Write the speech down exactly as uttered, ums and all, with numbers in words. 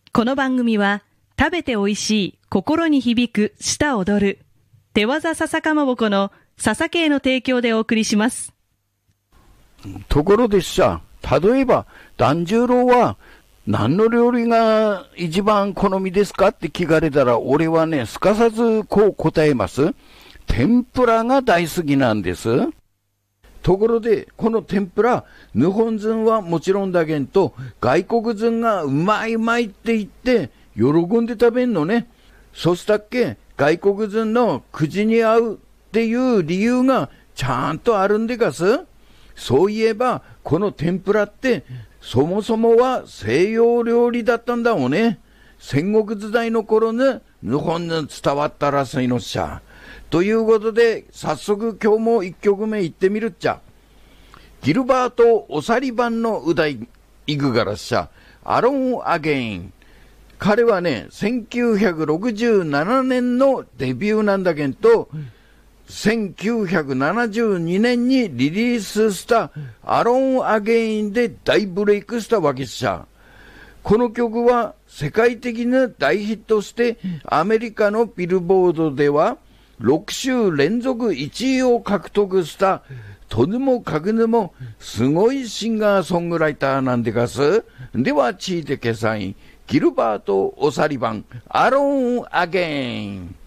この番組は食べておいしい、心に響く、舌踊る手技笹かまぼこの笹系の提供でお送りします。 ところでさ、例えば團十郎は何の料理が一番好みですかって聞かれたら、俺はね、すかさずこう答えます。天ぷらが大好きなんです。ところで、この天ぷら、日本人はもちろんだけんと、外国人がうまいうまいって言って、喜んで食べんのね。そしたっけ、外国人の口に合うっていう理由がちゃんとあるんでかす。そういえば、この天ぷらって、そもそもは西洋料理だったんだもんね。戦国時代の頃ね、日本に伝わったらしいのっしゃ。ということで、早速今日も一曲目行ってみるっちゃ。ギルバート・オサリバンの歌いくからっしゃ。アロン・アゲイン。彼はね、せんきゅうひゃくろくじゅうななねんのデビューなんだけんと、せんきゅうひゃくななじゅうにねんにリリースしたアロン・アゲインで大ブレイクしたわけっしゃ。この曲は世界的な大ヒットして、アメリカのビルボードではろくしゅう連続いちいを獲得した、とてもかくにもすごいシンガーソングライターなんでかす。では、聞いてけさい。ギルバート・オサリバン、アロン・アゲイン。